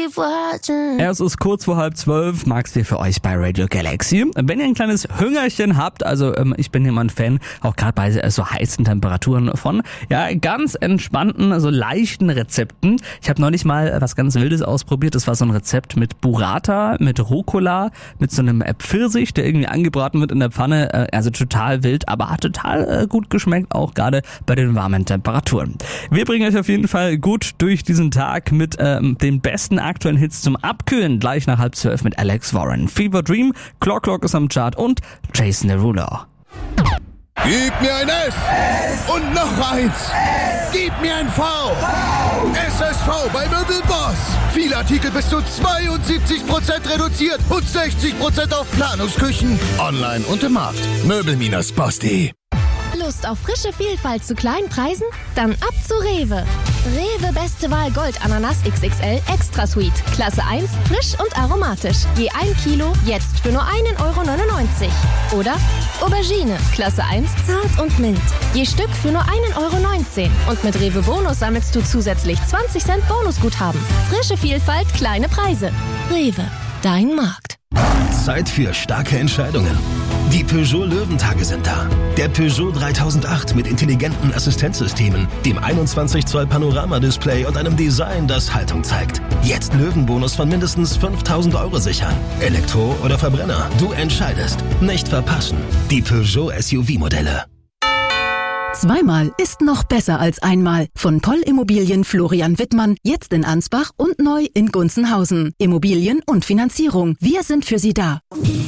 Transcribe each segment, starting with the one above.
keep watching. Es ist kurz vor 11:30, Max hier für euch bei Radio Galaxy. Wenn ihr ein kleines Hüngerchen habt, also ich bin immer ein Fan, auch gerade bei so heißen Temperaturen von ganz entspannten, so leichten Rezepten. Ich habe neulich mal was ganz Wildes ausprobiert. Das war so ein Rezept mit Burrata, mit Rucola, mit so einem Pfirsich, der irgendwie angebraten wird in der Pfanne. Also total wild, aber hat total gut geschmeckt, auch gerade bei den warmen Temperaturen. Wir bringen euch auf jeden Fall gut durch diesen Tag mit den besten aktuellen Hits zum Abkühlen. Gleich nach 11:30 mit Alex Warren. Fever Dream, Clock ist am Chart und Jason Derulo. Gib mir ein S und noch eins. Gib mir ein V. SSV bei Möbelboss. Viele Artikel bis zu 72% reduziert und 60% auf Planungsküchen. Online und im Markt. Möbel-Boss.de. Lust auf frische Vielfalt zu kleinen Preisen? Dann ab zu Rewe. Rewe Beste Wahl Gold Ananas XXL Extra Sweet. Klasse 1, frisch und aromatisch. Je 1 Kilo, jetzt für nur 1,99 €. Oder Aubergine, Klasse 1, zart und mild. Je Stück für nur 1,19 €. Und mit Rewe Bonus sammelst du zusätzlich 20 Cent Bonusguthaben. Frische Vielfalt, kleine Preise. Rewe, dein Markt. Zeit für starke Entscheidungen. Die Peugeot Löwentage sind da. Der Peugeot 3008 mit intelligenten Assistenzsystemen, dem 21 Zoll Panoramadisplay und einem Design, das Haltung zeigt. Jetzt Löwenbonus von mindestens 5.000 € sichern. Elektro oder Verbrenner, du entscheidest. Nicht verpassen. Die Peugeot SUV-Modelle. Zweimal ist noch besser als einmal. Von Poll Immobilien Florian Wittmann, jetzt in Ansbach und neu in Gunzenhausen. Immobilien und Finanzierung. Wir sind für Sie da.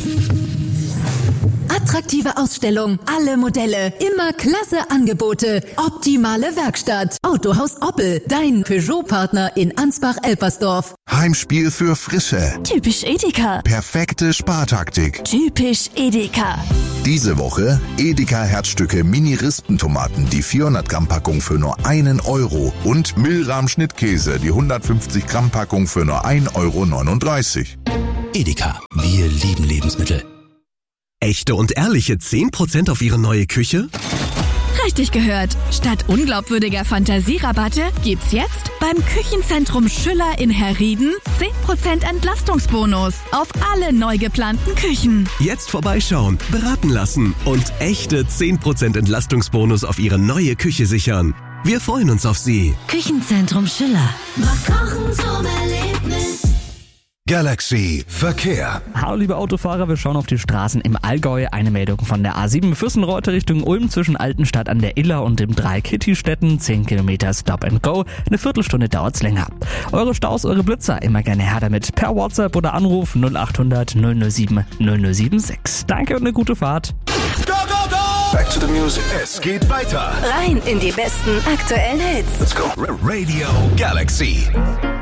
Attraktive Ausstellung, alle Modelle, immer klasse Angebote, optimale Werkstatt. Autohaus Oppel, dein Peugeot-Partner in Ansbach-Elpersdorf. Heimspiel für Frische. Typisch Edeka. Perfekte Spartaktik. Typisch Edeka. Diese Woche Edeka Herzstücke Mini-Rispentomaten, die 400 Gramm Packung für nur 1 € und Milram Schnittkäse, die 150 Gramm Packung für nur 1,39 €. Edeka, wir lieben Lebensmittel. Echte und ehrliche 10% auf Ihre neue Küche? Richtig gehört. Statt unglaubwürdiger Fantasierabatte gibt's jetzt beim Küchenzentrum Schüller in Herrieden 10% Entlastungsbonus auf alle neu geplanten Küchen. Jetzt vorbeischauen, beraten lassen und echte 10% Entlastungsbonus auf Ihre neue Küche sichern. Wir freuen uns auf Sie. Küchenzentrum Schüller. Mach Kochen zum Erlebnis. Galaxy Verkehr. Hallo liebe Autofahrer, wir schauen auf die Straßen im Allgäu. Eine Meldung von der A7 Fürstenreute Richtung Ulm zwischen Altenstadt an der Iller und dem 3 Kitty-Städten. 10 Kilometer Stop and Go. Eine Viertelstunde dauert's länger. Eure Staus, eure Blitzer, immer gerne her damit. Per WhatsApp oder Anruf 0800 007 0076. Danke und eine gute Fahrt. Go, go, go! Back to the music. Es geht weiter. Rein in die besten aktuellen Hits. Let's go. Radio Galaxy.